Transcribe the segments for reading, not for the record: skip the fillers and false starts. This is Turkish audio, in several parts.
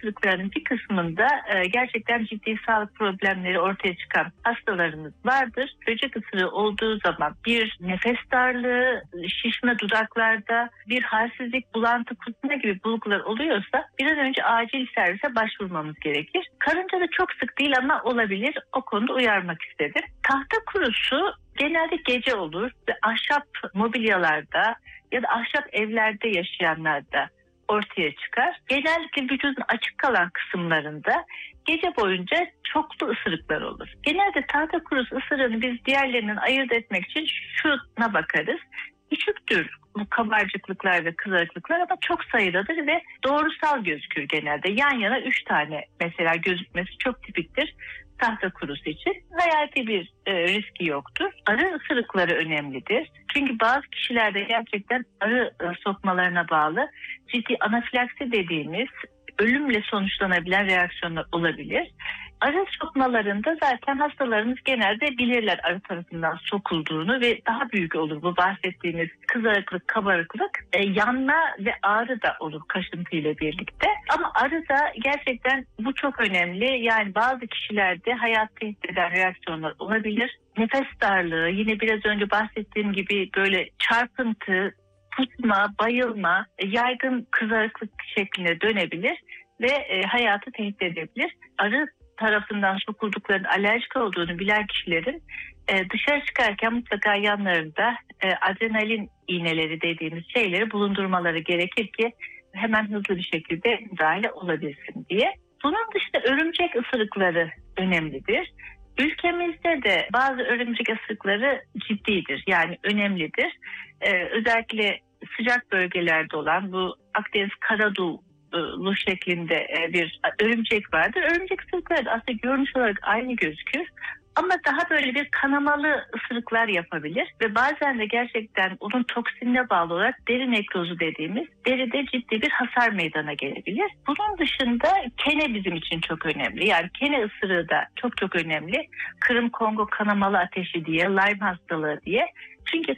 ısırıklarının bir kısmında gerçekten ciddi sağlık problemleri ortaya çıkan hastalarımız vardır. Böcek ısırığı olduğu zaman bir nefes darlığı, şişme dudaklarda, bir halsizlik, bulantı, kusma gibi bulgular oluyorsa bir an önce acil servise başvurmamız gerekir. Karıncada çok sık değil ama olabilir. O konuda uyarmak istedim. Tahta kurusu genelde gece olur ve ahşap mobilyalarda ya da ahşap evlerde yaşayanlarda ortaya çıkar. Genellikle vücudun açık kalan kısımlarında gece boyunca çoklu ısırıklar olur. Genelde tahta kurusu ısırığını biz diğerlerinden ayırt etmek için şuna bakarız. Küçüktür bu kabarcıklıklar ve kızarıklıklar ama çok sayıdadır ve doğrusal gözükür genelde. Yan yana 3 tane mesela gözükmesi çok tipiktir tahta kurusu için. Hayati bir riski yoktur. Arı ısırıkları önemlidir. Çünkü bazı kişilerde gerçekten arı sokmalarına bağlı ciddi anafilaksi dediğimiz ölümle sonuçlanabilen reaksiyonlar olabilir. Arı sokmalarında zaten hastalarımız genelde bilirler arı tarafından sokulduğunu ve daha büyük olur bu bahsettiğimiz kızarıklık, kabarıklık. Yanma ve ağrı da olur kaşıntı ile birlikte. Ama arı da gerçekten bu çok önemli. Yani bazı kişilerde hayat tehdit eden reaksiyonlar olabilir. Nefes darlığı, yine biraz önce bahsettiğim gibi böyle çarpıntı, kusma, bayılma, yaygın kızarıklık şeklinde dönebilir ve hayatı tehdit edebilir. Arı tarafından sokulduklarının alerjik olduğunu bilen kişilerin dışarı çıkarken mutlaka yanlarında adrenalin iğneleri dediğimiz şeyleri bulundurmaları gerekir ki hemen hızlı bir şekilde müdahale olabilsin diye. Bunun dışında örümcek ısırıkları önemlidir. Ülkemizde de bazı örümcek ısırıkları ciddidir, yani önemlidir. Özellikle sıcak bölgelerde olan bu Akdeniz Karadul şeklinde bir örümcek vardır. Örümcek ısırıkları da aslında görünüş olarak aynı gözükür. Ama daha böyle bir kanamalı ısırıklar yapabilir ve bazen de gerçekten onun toksinine bağlı olarak deri nekrozu dediğimiz deride ciddi bir hasar meydana gelebilir. Bunun dışında kene bizim için çok önemli. Yani kene ısırığı da çok çok önemli. Kırım-Kongo kanamalı ateşi diye, Lyme hastalığı diye. Çünkü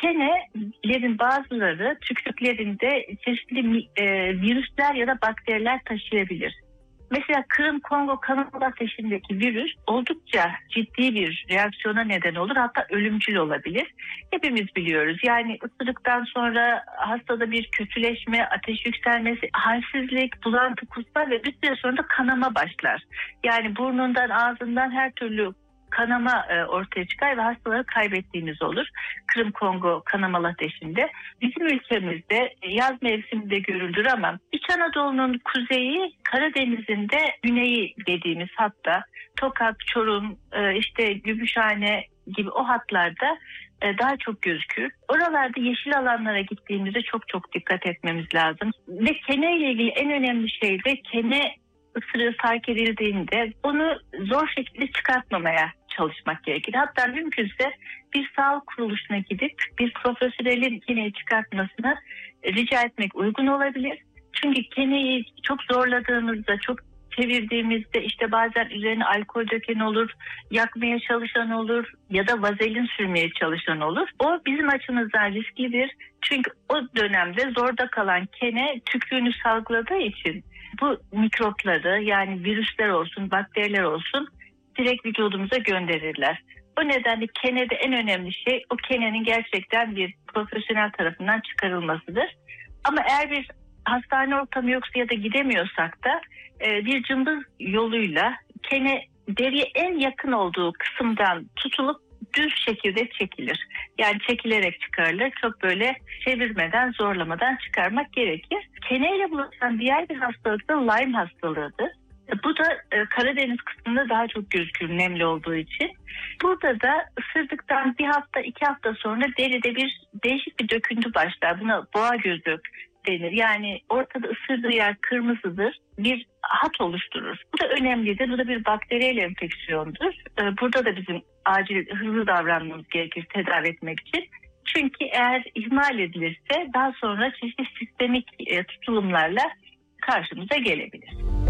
kenelerin bazıları tükürüklerinde çeşitli virüsler ya da bakteriler taşıyabilir. Mesela Kırım-Kongo kanamalı ateşindeki virüs oldukça ciddi bir reaksiyona neden olur. Hatta ölümcül olabilir. Hepimiz biliyoruz. Yani ısırıktan sonra hastada bir kötüleşme, ateş yükselmesi, halsizlik, bulantı, kusma ve bir süre sonra da kanama başlar. Yani burnundan, ağzından her türlü kanama ortaya çıkar ve hastaları kaybettiğimiz olur. Kırım-Kongo kanamalı ateşinde. Bizim ülkemizde yaz mevsiminde görülür ama İç Anadolu'nun kuzeyi, Karadeniz'in de güneyi dediğimiz hatta Tokat, Çorum, işte Gümüşhane gibi o hatlarda daha çok gözükür. Oralarda yeşil alanlara gittiğimizde çok çok dikkat etmemiz lazım. Ve kene ile ilgili en önemli şey de kene ısırığı fark edildiğinde onu zor şekilde çıkartmamaya çalışmak gerekir. Hatta mümkünse bir sağlık kuruluşuna gidip bir profesyonelin keneyi çıkartmasını rica etmek uygun olabilir. Çünkü keneyi çok zorladığımızda, çok çevirdiğimizde işte bazen üzerine alkol döken olur, yakmaya çalışan olur ya da vazelin sürmeye çalışan olur. O bizim açımızdan risklidir. Çünkü o dönemde zorda kalan kene tükrüğünü salgıladığı için bu mikropları, yani virüsler olsun, bakteriler olsun direkt vücudumuza gönderirler. O nedenle kenede en önemli şey o kenenin gerçekten bir profesyonel tarafından çıkarılmasıdır. Ama eğer bir hastane ortamı yoksa ya da gidemiyorsak da bir cımbız yoluyla kene deriye en yakın olduğu kısımdan tutulup düz şekilde çekilir. Yani çekilerek çıkarılır. Çok böyle çevirmeden, zorlamadan çıkarmak gerekir. Keneyle bulaşan diğer bir hastalık da Lyme hastalığıdır. Bu da Karadeniz kısmında daha çok gözükür nemli olduğu için. Burada da ısırdıktan bir hafta, 2 hafta sonra deride bir değişik bir döküntü başlar. Buna boğa gözü denir. Yani ortada ısırdığı yer kırmızıdır. Bir hat oluşturur. Bu da önemlidir. Bu da bir bakteriyel enfeksiyondur. Burada da bizim acil hızlı davranmamız gerekir tedavi etmek için. Çünkü eğer ihmal edilirse daha sonra çeşitli sistemik tutulumlarla karşımıza gelebilir.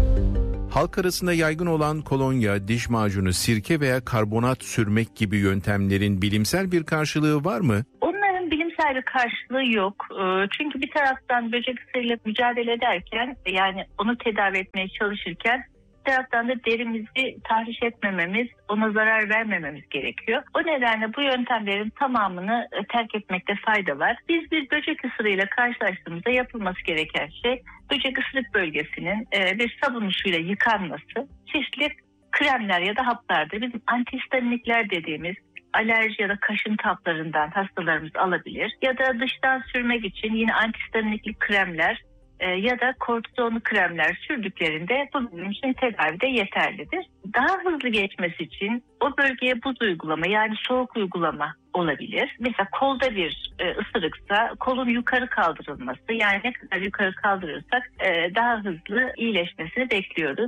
Halk arasında yaygın olan kolonya, diş macunu, sirke veya karbonat sürmek gibi yöntemlerin bilimsel bir karşılığı var mı? Onların bilimsel bilimsel bir karşılığı yok. Çünkü bir taraftan böcek ısırığıyla mücadele ederken, yani onu tedavi etmeye çalışırken, bir taraftan da derimizi tahriş etmememiz, ona zarar vermememiz gerekiyor. O nedenle bu yöntemlerin tamamını terk etmekte fayda var. Biz bir böcek ısırığıyla karşılaştığımızda yapılması gereken şey, böcek ısırık bölgesinin bir sabun suyla yıkanması, çeşitli kremler ya da haplardır. Bizim antihistaminikler dediğimiz alerji ya da kaşıntı haplarından hastalarımız alabilir. Ya da dıştan sürmek için yine antihistaminikli kremler ya da kortizonlu kremler sürdüklerinde bu bizim için tedavide yeterlidir. Daha hızlı geçmesi için o bölgeye buz uygulama, yani soğuk uygulama olabilir. Mesela kolda bir ısırıksa kolun yukarı kaldırılması, yani ne kadar yukarı kaldırırsak daha hızlı iyileşmesini bekliyoruz.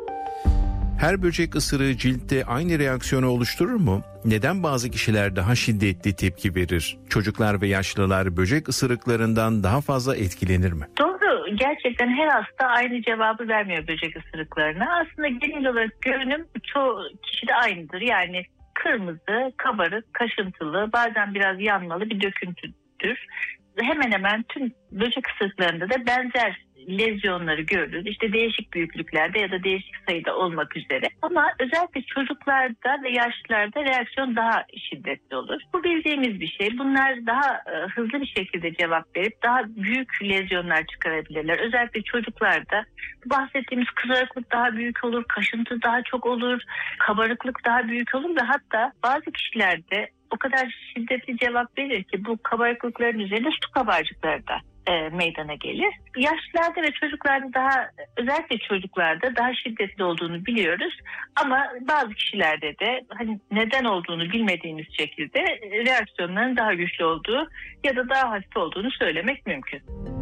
Her böcek ısırığı ciltte aynı reaksiyonu oluşturur mu? Neden bazı kişiler daha şiddetli tepki verir? Çocuklar ve yaşlılar böcek ısırıklarından daha fazla etkilenir mi? Doğru. Gerçekten her hasta aynı cevabı vermiyor böcek ısırıklarına. Aslında genel olarak görünüm çoğu kişide aynıdır. Yani kırmızı, kabarık, kaşıntılı, bazen biraz yanmalı bir döküntüdür. Hemen hemen tüm böcek ısırıklarında da benzer lezyonları görürüz. İşte değişik büyüklüklerde ya da değişik sayıda olmak üzere. Ama özellikle çocuklarda ve yaşlılarda reaksiyon daha şiddetli olur. Bu bildiğimiz bir şey. Bunlar daha hızlı bir şekilde cevap verip daha büyük lezyonlar çıkarabilirler. Özellikle çocuklarda bahsettiğimiz kızarıklık daha büyük olur, kaşıntı daha çok olur, kabarıklık daha büyük olur ve hatta bazı kişilerde o kadar şiddetli cevap verir ki bu kabarıklıkların üzerinde su kabarcıkları da meydana gelir. Yaşlılarda ve çocuklarda daha, özellikle çocuklarda daha şiddetli olduğunu biliyoruz. Ama bazı kişilerde de hani neden olduğunu bilmediğimiz şekilde reaksiyonların daha güçlü olduğu ya da daha hafif olduğunu söylemek mümkün.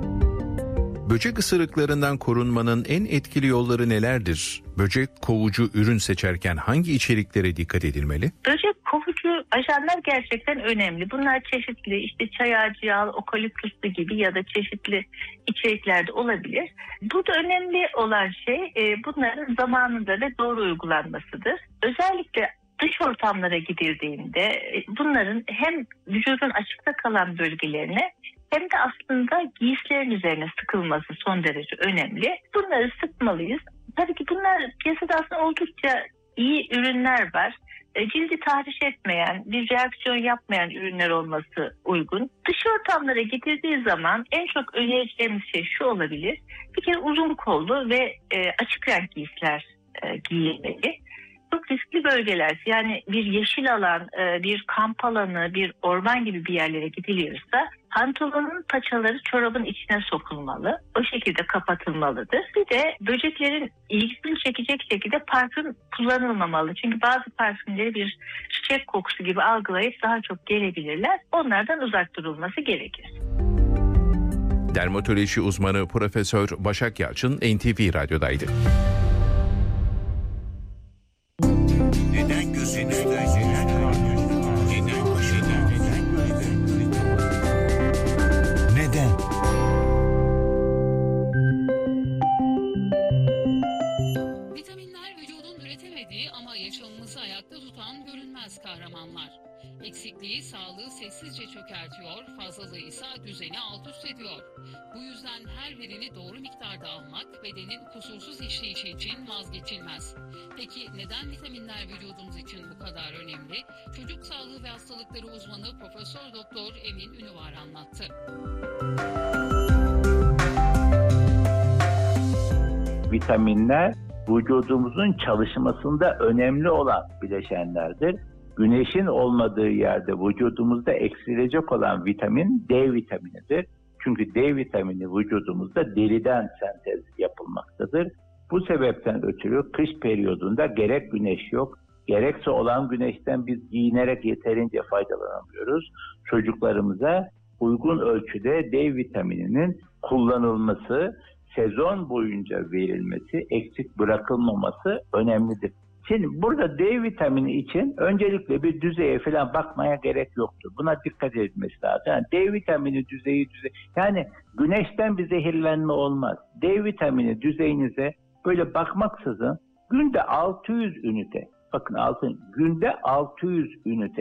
Böcek ısırıklarından korunmanın en etkili yolları nelerdir? Böcek kovucu ürün seçerken hangi içeriklere dikkat edilmeli? Böcek kovucu ajanlar gerçekten önemli. Bunlar çeşitli, işte çay ağacı yağı, okaliptüsü gibi ya da çeşitli içeriklerde olabilir. Burada önemli olan şey bunların zamanında ve doğru uygulanmasıdır. Özellikle dış ortamlara gidildiğinde bunların hem vücudun açıkta kalan bölgelerine hem de aslında giysilerin üzerine sıkılması son derece önemli. Bunları sıkmalıyız. Tabii ki bunlar piyasada aslında oldukça iyi ürünler var. Cildi tahriş etmeyen, bir reaksiyon yapmayan ürünler olması uygun. Dış ortamlara gidildiği zaman en çok önereceğimiz şey şu olabilir. Bir kere uzun kollu ve açık renk giysiler giyilmeli. Çok riskli bölgeler, yani bir yeşil alan, bir kamp alanı, bir orman gibi bir yerlere gidiliyorsa pantolonun paçaları çorabın içine sokulmalı. O şekilde kapatılmalıdır. Bir de böceklerin ilgisini çekecek şekilde parfüm kullanılmamalı. Çünkü bazı parfümleri bir çiçek kokusu gibi algılayıp daha çok gelebilirler. Onlardan uzak durulması gerekir. Dermatoloji uzmanı Profesör Başak Yalçın NTV Radyo'daydı. Neden gözünüzde? Neden başında? Neden? Vitaminler vücudun üretemediği ama yaşamımızı ayakta tutan görünmez kahramanlar. Eksikliği sağlığı sessizce çökertiyor, fazlalığı ise düzeni alt üst ediyor. Bu yüzden her birini doğru miktarda almak bedenin kusursuz işleyişi için vazgeçilmez. Peki neden vitaminler vücudumuz için bu kadar önemli? Çocuk sağlığı ve hastalıkları uzmanı Profesör Doktor Emin Ünüvar anlattı. Vitaminler vücudumuzun çalışmasında önemli olan bileşenlerdir. Güneşin olmadığı yerde vücudumuzda eksilecek olan vitamin D vitaminidir. Çünkü D vitamini vücudumuzda deriden sentez yapılmaktadır. Bu sebepten ötürü kış periyodunda gerek güneş yok, gerekse olan güneşten biz giyinerek yeterince faydalanamıyoruz. Çocuklarımıza uygun ölçüde D vitamininin kullanılması, sezon boyunca verilmesi, eksik bırakılmaması önemlidir. Şimdi burada D vitamini için öncelikle bir düzeye falan bakmaya gerek yoktur. Buna dikkat edilmesi lazım. Yani D vitamini düzeyi yani güneşten bir zehirlenme olmaz. D vitamini düzeyinize böyle bakmaksızın günde 600 ünite, bakın günde 600 ünite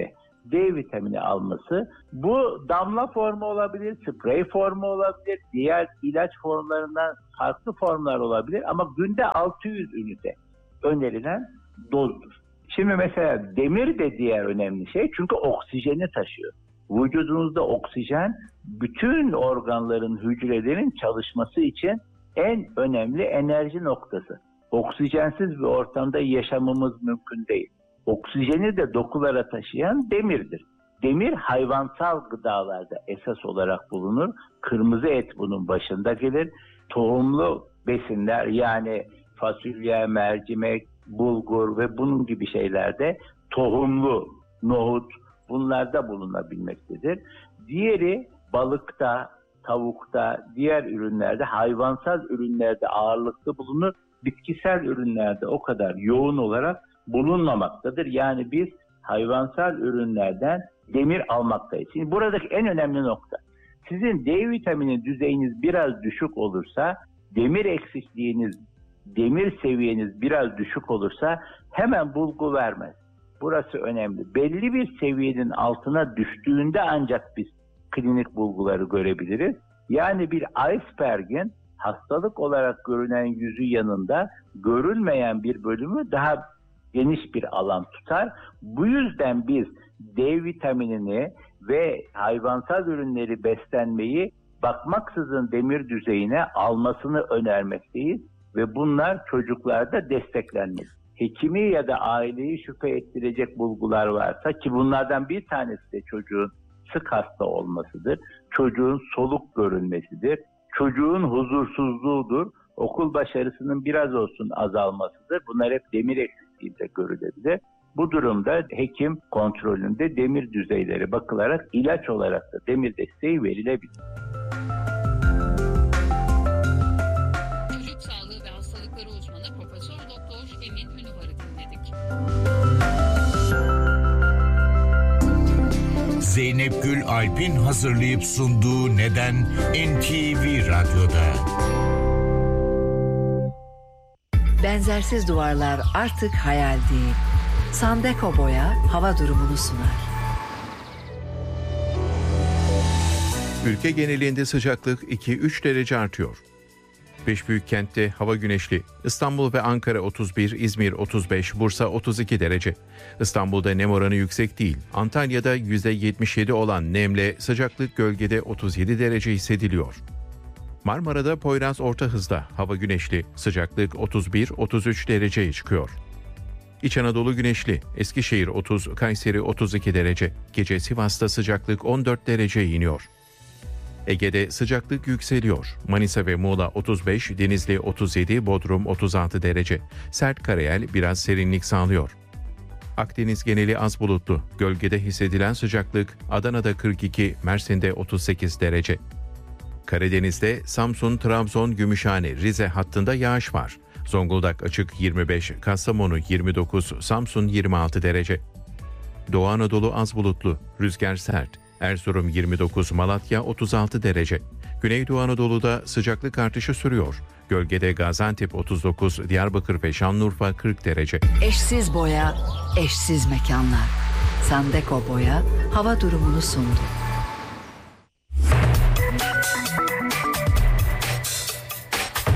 D vitamini alması. Bu damla formu olabilir, sprey formu olabilir, diğer ilaç formlarından farklı formlar olabilir ama günde 600 ünite önerilen dozdur. Şimdi mesela demir de diğer önemli şey çünkü oksijeni taşıyor. Vücudunuzda oksijen bütün organların, hücrelerin çalışması için en önemli enerji noktası. Oksijensiz bir ortamda yaşamamız mümkün değil. Oksijeni de dokulara taşıyan demirdir. Demir hayvansal gıdalarda esas olarak bulunur. Kırmızı et bunun başında gelir. Tohumlu besinler yani fasulye, mercimek, bulgur ve bunun gibi şeylerde tohumlu, nohut bunlarda bulunabilmektedir. Diğeri balıkta, tavukta, diğer ürünlerde, hayvansal ürünlerde ağırlıklı bulunur. Bitkisel ürünlerde o kadar yoğun olarak bulunmamaktadır. Yani biz hayvansal ürünlerden demir almaktayız. Şimdi buradaki en önemli nokta, sizin D vitamini düzeyiniz biraz düşük olursa, demir eksikliğiniz, demir seviyeniz biraz düşük olursa hemen bulgu vermez. Burası önemli. Belli bir seviyenin altına düştüğünde ancak biz klinik bulguları görebiliriz. Yani bir iceberg'in hastalık olarak görünen yüzü yanında görülmeyen bir bölümü daha geniş bir alan tutar. Bu yüzden biz D vitaminini ve hayvansal ürünleri beslenmeyi bakmaksızın demir düzeyine almasını önermekteyiz ve bunlar çocuklarda desteklenmeli. Hekimi ya da aileyi şüphe ettirecek bulgular varsa ki bunlardan bir tanesi de çocuğun sık hasta olmasıdır, çocuğun soluk görünmesidir, çocuğun huzursuzluğudur, okul başarısının biraz olsun azalmasıdır. Bunlar hep demir eksikliğinde görülebilir. Bu durumda hekim kontrolünde demir düzeyleri bakılarak ilaç olarak da demir desteği verilebilir. Çocuk sağlığı ve hastalıkları uzmanı Profesör Doktor Emin Ünüvar'ı dinledik. Zeynep Gül Alp'in hazırlayıp sunduğu Neden NTV Radyo'da. Benzersiz duvarlar artık hayal değil. Sandeko Boya hava durumunu sunar. Ülke genelinde sıcaklık 2-3 derece artıyor. 5 büyük kentte hava güneşli. İstanbul ve Ankara 31, İzmir 35, Bursa 32 derece. İstanbul'da nem oranı yüksek değil. Antalya'da %77 olan nemle sıcaklık gölgede 37 derece hissediliyor. Marmara'da Poyraz orta hızda hava güneşli. Sıcaklık 31-33 dereceye çıkıyor. İç Anadolu güneşli. Eskişehir 30, Kayseri 32 derece. Gece Sivas'ta sıcaklık 14 dereceye iniyor. Ege'de sıcaklık yükseliyor. Manisa ve Muğla 35, Denizli 37, Bodrum 36 derece. Sert karayel biraz serinlik sağlıyor. Akdeniz geneli az bulutlu. Gölgede hissedilen sıcaklık Adana'da 42, Mersin'de 38 derece. Karadeniz'de Samsun, Trabzon, Gümüşhane, Rize hattında yağış var. Zonguldak açık 25, Kastamonu 29, Samsun 26 derece. Doğu Anadolu az bulutlu, rüzgar sert. Erzurum 29, Malatya 36 derece. Güneydoğu Anadolu'da sıcaklık artışı sürüyor. Gölgede Gaziantep 39, Diyarbakır ve Şanlıurfa 40 derece. Eşsiz boya, eşsiz mekanlar. Sandeko Boya hava durumunu sundu.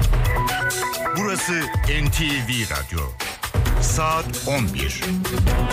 Burası NTV Radyo. Saat 11.